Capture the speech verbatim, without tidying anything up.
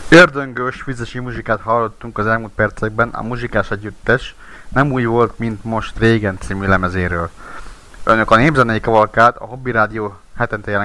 Ördöngős, vizesi muzsikát hallottunk az elmúlt percekben, a muzsikás együttes nem úgy volt, mint most régen című lemezéről. Önök a Népzenei Kavalkát, a Hobby Rádió hetente